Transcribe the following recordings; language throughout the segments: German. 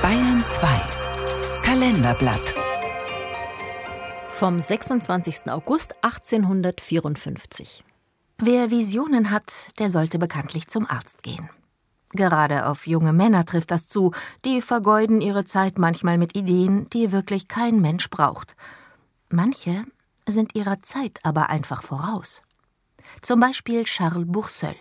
Bayern 2 Kalenderblatt vom 26. August 1854. Wer Visionen hat, der sollte bekanntlich zum Arzt gehen. Gerade auf junge Männer trifft das zu, die vergeuden ihre Zeit manchmal mit Ideen, die wirklich kein Mensch braucht. Manche sind ihrer Zeit aber einfach voraus. Zum Beispiel Charles Bourseul.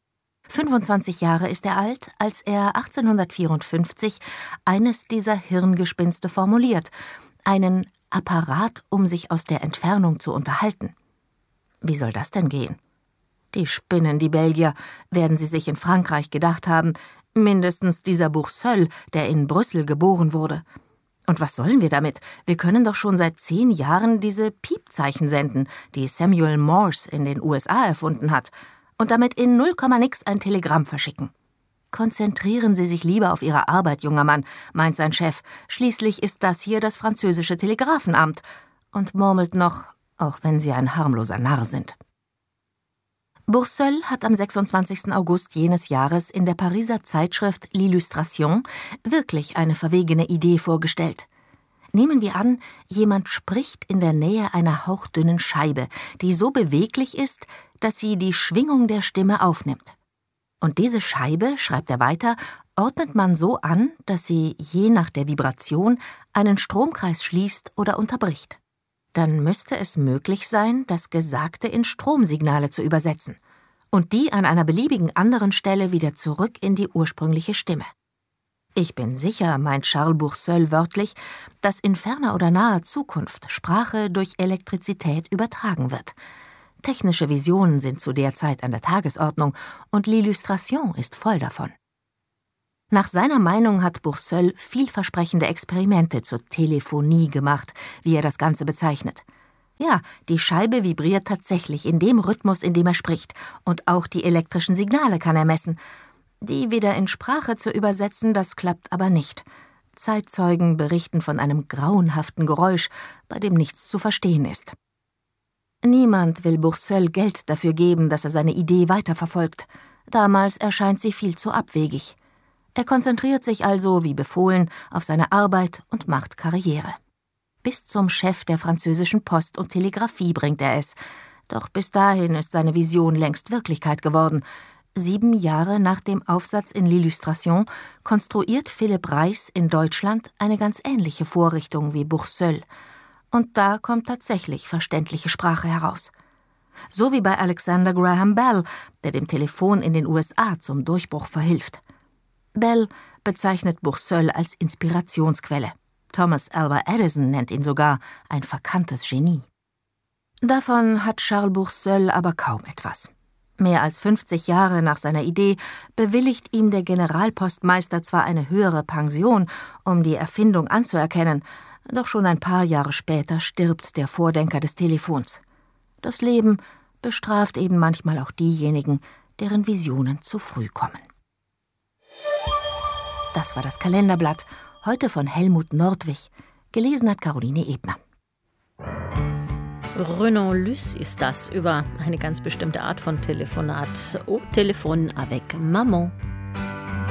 25 Jahre ist er alt, als er 1854 eines dieser Hirngespinste formuliert, einen Apparat, um sich aus der Entfernung zu unterhalten. Wie soll das denn gehen? Die spinnen, die Belgier, werden sie sich in Frankreich gedacht haben, mindestens dieser Bourseul, der in Brüssel geboren wurde. Und was sollen wir damit? Wir können doch schon seit 10 Jahren diese Piepzeichen senden, die Samuel Morse in den USA erfunden hat, und damit in 0, nix ein Telegramm verschicken. Konzentrieren Sie sich lieber auf Ihre Arbeit, junger Mann, meint sein Chef. Schließlich ist das hier das französische Telegrafenamt. Und murmelt noch, auch wenn Sie ein harmloser Narr sind. Bourseul hat am 26. August jenes Jahres in der Pariser Zeitschrift L'Illustration wirklich eine verwegene Idee vorgestellt. Nehmen wir an, jemand spricht in der Nähe einer hauchdünnen Scheibe, die so beweglich ist, dass sie die Schwingung der Stimme aufnimmt. Und diese Scheibe, schreibt er weiter, ordnet man so an, dass sie je nach der Vibration einen Stromkreis schließt oder unterbricht. Dann müsste es möglich sein, das Gesagte in Stromsignale zu übersetzen und die an einer beliebigen anderen Stelle wieder zurück in die ursprüngliche Stimme. Ich bin sicher, meint Charles Bourseul wörtlich, dass in ferner oder naher Zukunft Sprache durch Elektrizität übertragen wird. Technische Visionen sind zu der Zeit an der Tagesordnung und L'Illustration ist voll davon. Nach seiner Meinung hat Bourseul vielversprechende Experimente zur Telephonie gemacht, wie er das Ganze bezeichnet. Ja, die Scheibe vibriert tatsächlich in dem Rhythmus, in dem er spricht, und auch die elektrischen Signale kann er messen. Die wieder in Sprache zu übersetzen, das klappt aber nicht. Zeitzeugen berichten von einem grauenhaften Geräusch, bei dem nichts zu verstehen ist. Niemand will Bourseul Geld dafür geben, dass er seine Idee weiterverfolgt. Damals erscheint sie viel zu abwegig. Er konzentriert sich also, wie befohlen, auf seine Arbeit und macht Karriere. Bis zum Chef der französischen Post und Telegrafie bringt er es. Doch bis dahin ist seine Vision längst Wirklichkeit geworden. 7 Jahre nach dem Aufsatz in L'Illustration konstruiert Philipp Reis in Deutschland eine ganz ähnliche Vorrichtung wie Bourseul. Und da kommt tatsächlich verständliche Sprache heraus. So wie bei Alexander Graham Bell, der dem Telefon in den USA zum Durchbruch verhilft. Bell bezeichnet Bourseul als Inspirationsquelle. Thomas Alva Edison nennt ihn sogar ein verkanntes Genie. Davon hat Charles Bourseul aber kaum etwas. Mehr als 50 Jahre nach seiner Idee bewilligt ihm der Generalpostmeister zwar eine höhere Pension, um die Erfindung anzuerkennen, doch schon ein paar Jahre später stirbt der Vordenker des Telefons. Das Leben bestraft eben manchmal auch diejenigen, deren Visionen zu früh kommen. Das war das Kalenderblatt, heute von Helmut Nordwig. Gelesen hat Caroline Ebner. Renan Luce ist das über eine ganz bestimmte Art von Telefonat. Au téléphone avec maman.